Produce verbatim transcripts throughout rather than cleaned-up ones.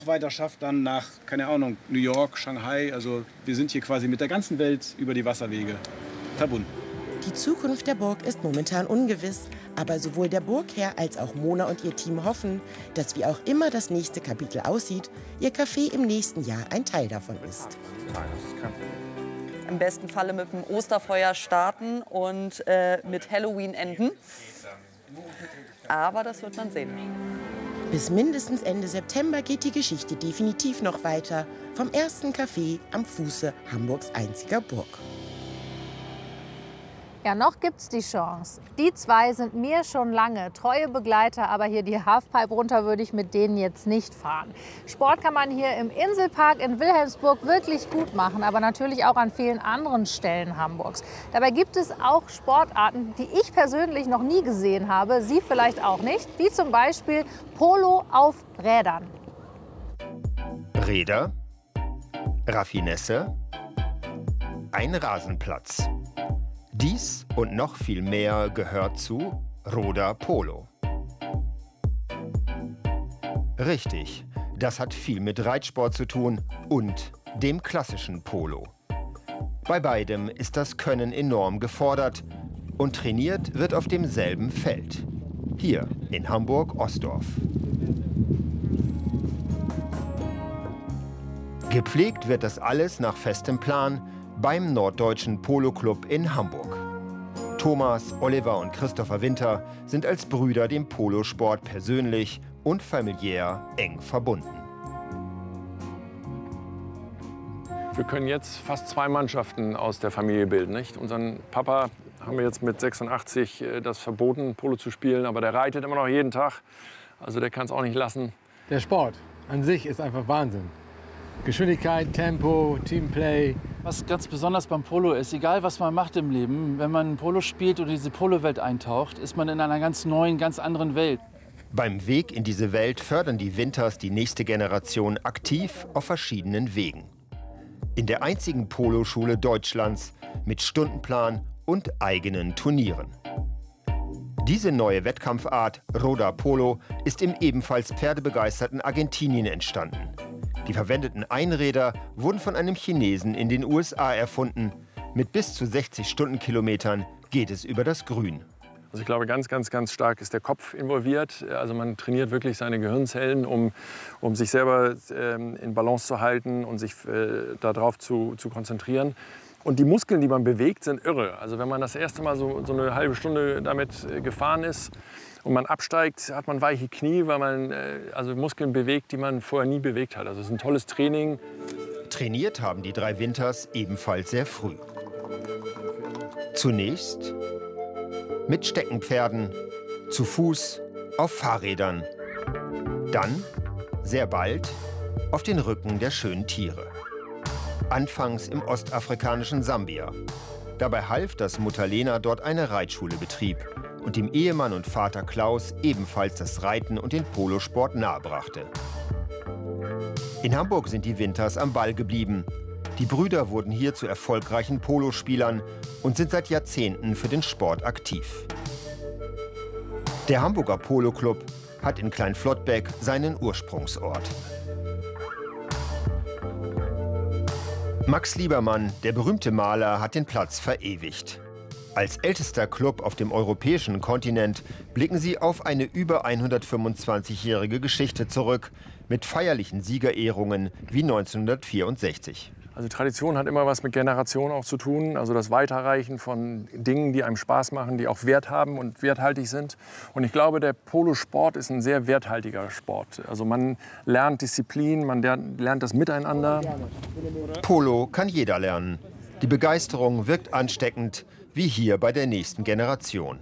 Weiter schafft dann nach, keine Ahnung, New York, Shanghai. Also wir sind hier quasi mit der ganzen Welt über die Wasserwege verbunden. Die Zukunft der Burg ist momentan ungewiss, aber sowohl der Burgherr als auch Mona und ihr Team hoffen, dass wie auch immer das nächste Kapitel aussieht, ihr Café im nächsten Jahr ein Teil davon ist. Im besten Falle mit dem Osterfeuer starten und äh, mit Halloween enden. Aber das wird man sehen. Bis mindestens Ende September geht die Geschichte definitiv noch weiter. Vom ersten Café am Fuße Hamburgs einziger Burg. Ja, noch gibt's die Chance. Die zwei sind mir schon lange treue Begleiter, aber hier die Halfpipe runter würde ich mit denen jetzt nicht fahren. Sport kann man hier im Inselpark in Wilhelmsburg wirklich gut machen, aber natürlich auch an vielen anderen Stellen Hamburgs. Dabei gibt es auch Sportarten, die ich persönlich noch nie gesehen habe, Sie vielleicht auch nicht, wie zum Beispiel Polo auf Rädern. Räder, Raffinesse, ein Rasenplatz. Dies und noch viel mehr gehört zu Roda Polo. Richtig, das hat viel mit Reitsport zu tun und dem klassischen Polo. Bei beidem ist das Können enorm gefordert und trainiert wird auf demselben Feld. Hier in Hamburg-Ostdorf. Gepflegt wird das alles nach festem Plan beim Norddeutschen Polo Club in Hamburg. Thomas, Oliver und Christopher Winter sind als Brüder dem Polosport persönlich und familiär eng verbunden. Wir können jetzt fast zwei Mannschaften aus der Familie bilden. Nicht? Unseren Papa haben wir jetzt mit sechsundachtzig das verboten, Polo zu spielen, aber der reitet immer noch jeden Tag. Also der kann es auch nicht lassen. Der Sport an sich ist einfach Wahnsinn. Geschwindigkeit, Tempo, Teamplay. Was ganz besonders beim Polo ist, egal was man macht im Leben, wenn man Polo spielt oder diese Polo-Welt eintaucht, ist man in einer ganz neuen, ganz anderen Welt. Beim Weg in diese Welt fördern die Winters die nächste Generation aktiv auf verschiedenen Wegen. In der einzigen Poloschule Deutschlands mit Stundenplan und eigenen Turnieren. Diese neue Wettkampfart, Roda Polo, ist im ebenfalls pferdebegeisterten Argentinien entstanden. Die verwendeten Einräder wurden von einem Chinesen in den U S A erfunden. Mit bis zu sechzig Stundenkilometern geht es über das Grün. Also ich glaube, ganz, ganz, ganz stark ist der Kopf involviert. Also man trainiert wirklich seine Gehirnzellen, um, um sich selber ähm, in Balance zu halten und sich äh, darauf zu, zu konzentrieren. Und die Muskeln, die man bewegt, sind irre. Also wenn man das erste Mal so, so eine halbe Stunde damit äh, gefahren ist und man absteigt, hat man weiche Knie, weil man äh, also Muskeln bewegt, die man vorher nie bewegt hat. Also es ist ein tolles Training. Trainiert haben die drei Winters ebenfalls sehr früh. Zunächst mit Steckenpferden, zu Fuß, auf Fahrrädern. Dann, sehr bald, auf den Rücken der schönen Tiere. Anfangs im ostafrikanischen Sambia. Dabei half, dass Mutter Lena dort eine Reitschule betrieb und dem Ehemann und Vater Klaus ebenfalls das Reiten und den Polosport nahebrachte. In Hamburg sind die Winters am Ball geblieben. Die Brüder wurden hier zu erfolgreichen Polospielern und sind seit Jahrzehnten für den Sport aktiv. Der Hamburger Polo Club hat in Kleinflottbeck seinen Ursprungsort. Max Liebermann, der berühmte Maler, hat den Platz verewigt. Als ältester Club auf dem europäischen Kontinent blicken sie auf eine über hundertfünfundzwanzigjährige Geschichte zurück, mit feierlichen Siegerehrungen wie neunzehnhundertvierundsechzig. Also Tradition hat immer was mit Generation auch zu tun, also das Weiterreichen von Dingen, die einem Spaß machen, die auch Wert haben und werthaltig sind. Und ich glaube, der Polosport ist ein sehr werthaltiger Sport. Also man lernt Disziplin, man lernt das Miteinander. Polo kann jeder lernen. Die Begeisterung wirkt ansteckend, wie hier bei der nächsten Generation.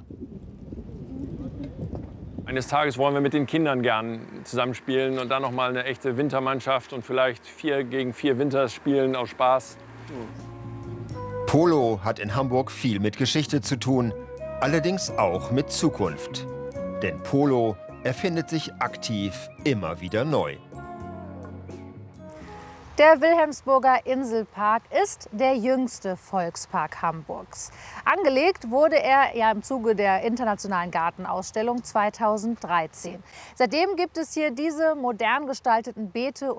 Eines Tages wollen wir mit den Kindern gern zusammenspielen und dann noch mal eine echte Wintermannschaft und vielleicht vier gegen vier Winters spielen aus Spaß. Polo hat in Hamburg viel mit Geschichte zu tun, allerdings auch mit Zukunft. Denn Polo erfindet sich aktiv immer wieder neu. Der Wilhelmsburger Inselpark ist der jüngste Volkspark Hamburgs. Angelegt wurde er ja im Zuge der Internationalen Gartenausstellung zweitausenddreizehn. Seitdem gibt es hier diese modern gestalteten Beete